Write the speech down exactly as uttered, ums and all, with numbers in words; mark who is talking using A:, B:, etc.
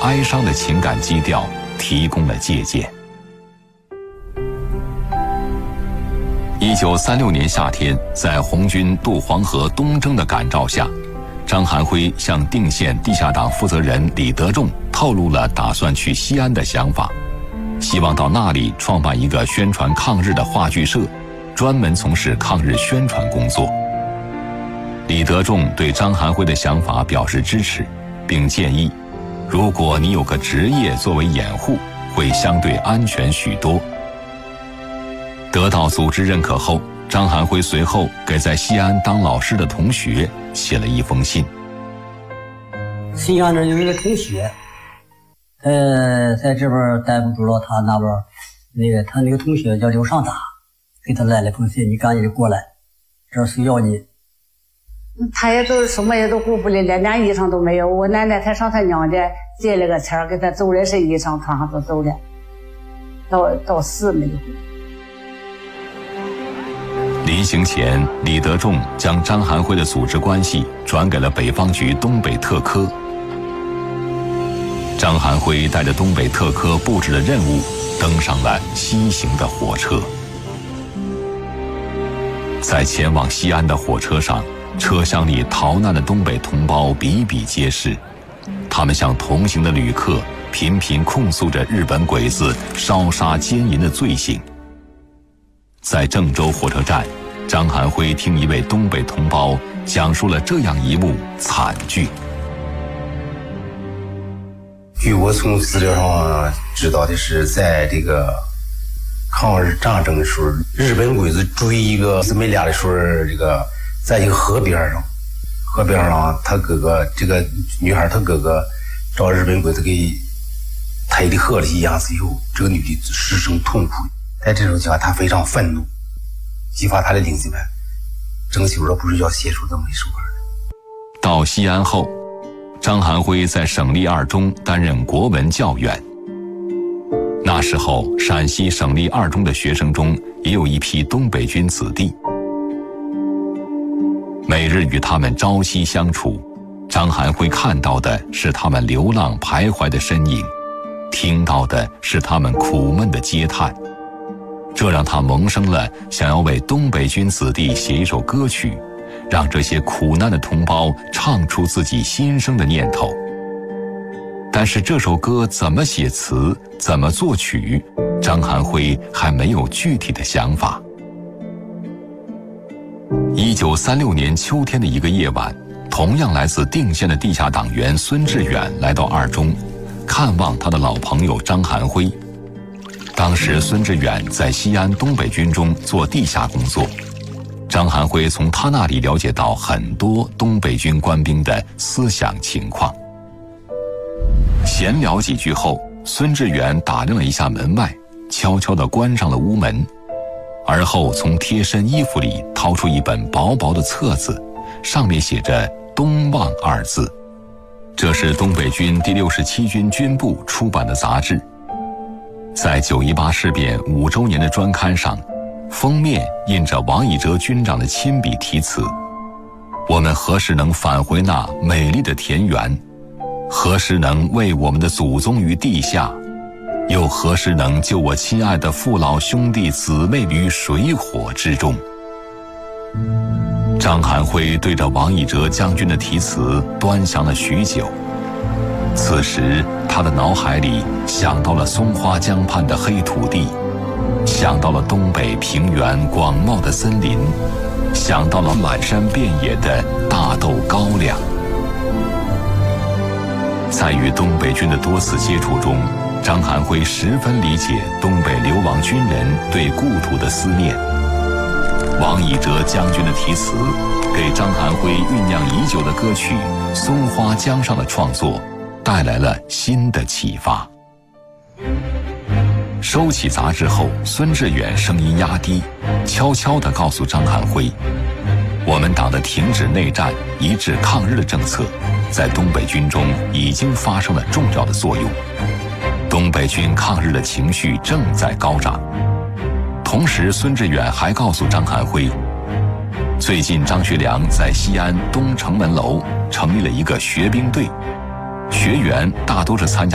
A: 哀伤的情感基调提供了借鉴。一九三六年夏天，在红军渡黄河东征的感召下，张含辉向定县地下党负责人李德仲透露了打算去西安的想法，希望到那里创办一个宣传抗日的话剧社，专门从事抗日宣传工作。李德仲对张含辉的想法表示支持，并建议，如果你有个职业作为掩护，会相对安全许多。得到组织认可后，张含辉随后给在西安当老师的同学写了一封信。
B: 西安这有一个同学，呃，在这边待不住了，他那边那个他那个同学叫刘尚达，给他来了封信，你赶紧过来，这儿需要你。
C: 他也都什么也都顾不了，连件衣裳都没有。我奶奶才上他娘家借了个钱给他走了身衣裳，穿上就走了，到到死没有。
A: 临行前，李德仲将张含辉的组织关系转给了北方局东北特科。张含辉带着东北特科布置的任务，登上了西行的火车。在前往西安的火车上，车厢里逃难的东北同胞比比皆是，他们向同行的旅客频频控诉着日本鬼子烧杀奸淫的罪行。在郑州火车站，张含辉听一位东北同胞讲述了这样一幕惨剧。
D: 据我从资料上知道的是，在这个抗日战争的时候，日本鬼子追一个姊妹俩的时候，这个在一个河边上，河边上他哥哥，这个女孩她哥哥找日本鬼子给抬的河里淹死以后，这个女的失声痛哭。在这种情况，她非常愤怒，激发她的领子们争取了不是要写出这么一首歌。
A: 到西安后，张含辉在省立二中担任国文教员。那时候，陕西省立二中的学生中也有一批东北军子弟。每日与他们朝夕相处，张含辉看到的是他们流浪徘徊的身影，听到的是他们苦闷的嗟叹。这让他萌生了想要为东北军子弟写一首歌曲，让这些苦难的同胞唱出自己心声的念头。但是这首歌怎么写词，怎么作曲，张含辉还没有具体的想法。一九三六年秋天的一个夜晚，同样来自定县的地下党员孙志远来到二中，看望他的老朋友张含辉。当时孙志远在西安东北军中做地下工作，张含辉从他那里了解到很多东北军官兵的思想情况。闲聊几句后，孙志远打量了一下门外，悄悄地关上了屋门，而后从贴身衣服里掏出一本薄薄的册子，上面写着“东望”二字。这是东北军第六十七军军部出版的杂志。在九一八事变五周年的专刊上，封面印着王以哲军长的亲笔题词：“我们何时能返回那美丽的田园？何时能为我们的祖宗于地下？又何时能救我亲爱的父老兄弟姊妹于水火之中？”张含辉对着王以哲将军的题词端详了许久。此时他的脑海里想到了松花江畔的黑土地，想到了东北平原广袤的森林，想到了满山遍野的大豆高粱。在与东北军的多次接触中，张含辉十分理解东北流亡军人对故土的思念。王以哲将军的题词给张含辉酝酿已久的歌曲《松花江上》的创作带来了新的启发。收起杂志后，孙志远声音压低，悄悄地告诉张含辉，我们党的停止内战、一致抗日的政策在东北军中已经发生了重要的作用，东北军抗日的情绪正在高涨。同时，孙志远还告诉张含辉，最近张学良在西安东城门楼成立了一个学兵队，学员大都是参加